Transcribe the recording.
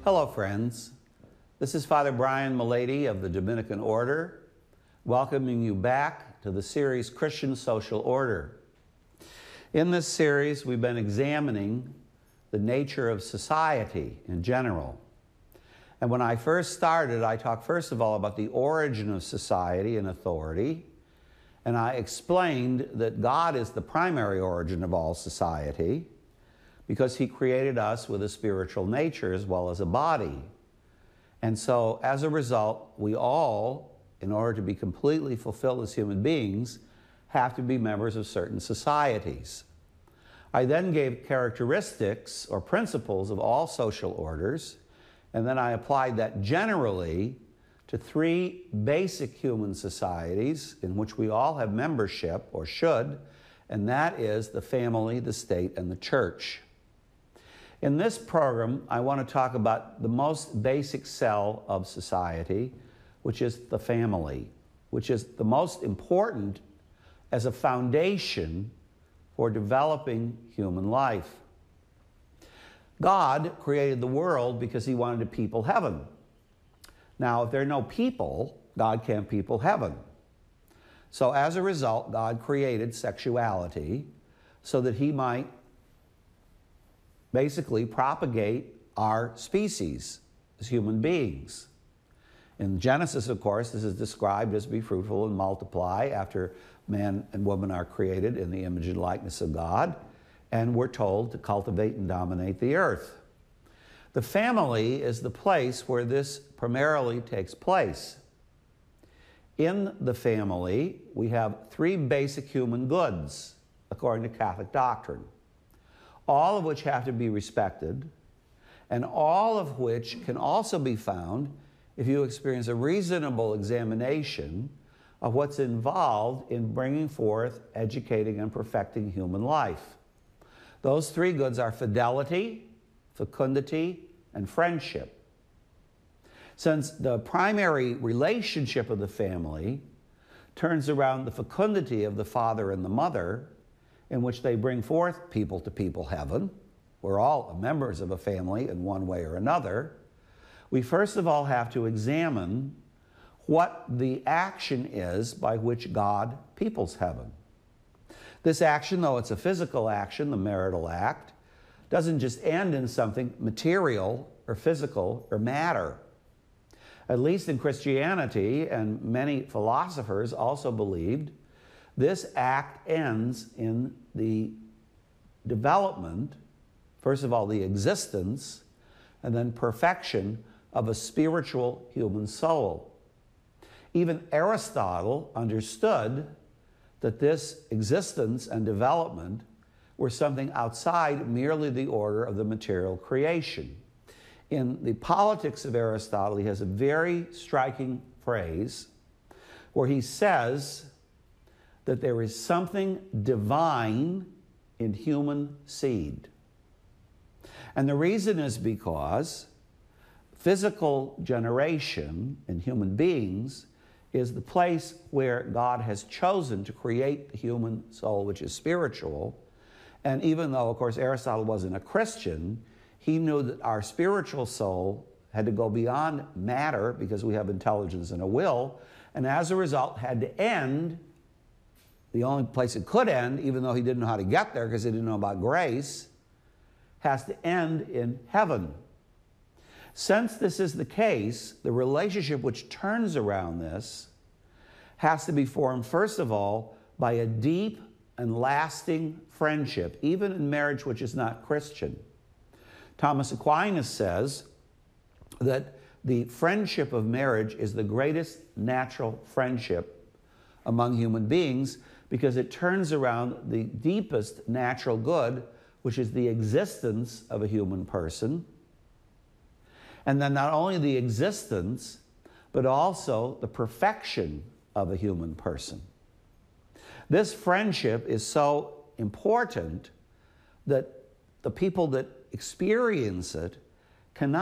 Hello, friends. This is Father Brian Milady of the Dominican Order, welcoming you back to the series Christian Social Order. In this series, we've been examining the nature of society in general. And when I first started, I talked first of all about the origin of society and authority, and I explained that God is the primary origin of all society because He created us with a spiritual nature as well as a body. And so, as a result, we all, in order to be completely fulfilled as human beings, have to be members of certain societies. I then gave characteristics or principles of all social orders, and then I applied that generally to three basic human societies in which we all have membership, or should, and that is the family, the state, and the church. In this program, I want to talk about the most basic cell of society, which is the family, which is the most important as a foundation for developing human life. God created the world because He wanted to people heaven. Now, if there are no people, God can't people heaven. So as a result, God created sexuality so that He might basically propagate our species as human beings. In Genesis, of course, this is described as be fruitful and multiply after man and woman are created in the image and likeness of God, and we're told to cultivate and dominate the earth. The family is the place where this primarily takes place. In the family, we have three basic human goods, according to Catholic doctrine, all of which have to be respected, and all of which can also be found if you experience a reasonable examination of what's involved in bringing forth, educating, and perfecting human life. Those three goods are fidelity, fecundity, and friendship. Since the primary relationship of the family turns around the fecundity of the father and the mother, in which they bring forth people to people heaven, we're all members of a family in one way or another, we first of all have to examine what the action is by which God peoples heaven. This action, though it's a physical action, the marital act, doesn't just end in something material or physical or matter. At least in Christianity, and many philosophers also believed, this act ends in the development, first of all, the existence, and then perfection of a spiritual human soul. Even Aristotle understood that this existence and development were something outside merely the order of the material creation. In the Politics of Aristotle, he has a very striking phrase where he says that there is something divine in human seed. And the reason is because physical generation in human beings is the place where God has chosen to create the human soul, which is spiritual. And even though, of course, Aristotle wasn't a Christian, he knew that our spiritual soul had to go beyond matter because we have intelligence and a will, and as a result had to end. The only place it could end, even though he didn't know how to get there because he didn't know about grace, has to end in heaven. Since this is the case, the relationship which turns around this has to be formed, first of all, by a deep and lasting friendship, even in marriage which is not Christian. Thomas Aquinas says that the friendship of marriage is the greatest natural friendship among human beings because it turns around the deepest natural good, which is the existence of a human person. And then not only the existence, but also the perfection of a human person. This friendship is so important that the people that experience it cannot